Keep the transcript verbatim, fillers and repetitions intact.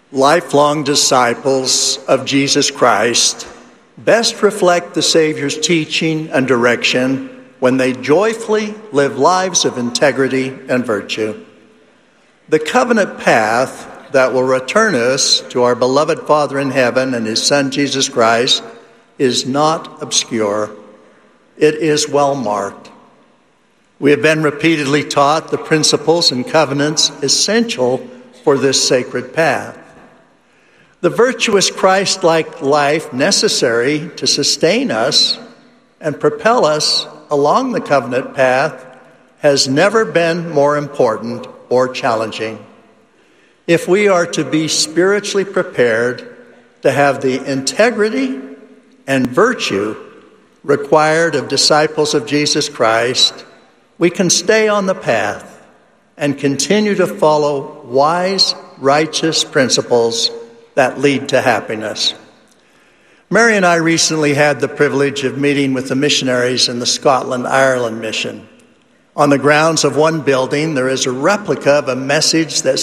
Lifelong disciples of Jesus Christ best reflect the Savior's teaching and direction when they joyfully live lives of integrity and virtue. The covenant path that will return us to our beloved Father in heaven and his Son Jesus Christ is not obscure. It is well marked. We have been repeatedly taught the principles and covenants essential for this sacred path. The virtuous Christ-like life necessary to sustain us and propel us along the covenant path has never been more important or challenging. If we are to be spiritually prepared to have the integrity and virtue required of disciples of Jesus Christ, we can stay on the path and continue to follow wise, righteous principles that lead to happiness. Mary and I recently had the privilege of meeting with the missionaries in the Scotland-Ireland mission. On the grounds of one building, there is a replica of a message that